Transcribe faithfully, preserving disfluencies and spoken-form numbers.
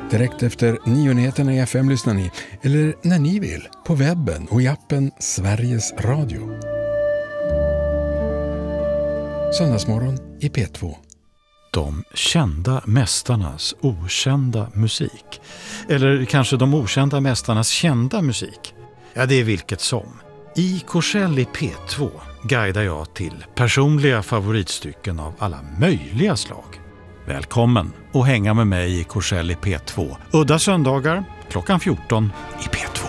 Direkt efter nio-nyheterna i F M lyssnar ni, eller när ni vill, på webben och i appen Sveriges Radio. Söndagsmorgon i P två. De kända mästarnas okända musik. Eller kanske de okända mästarnas kända musik. Ja, det är vilket som. I Korsell i P två guidar jag till personliga favoritstycken av alla möjliga slag. Välkommen och hänga med mig i Korsell i P två. Udda söndagar klockan fjorton i P två.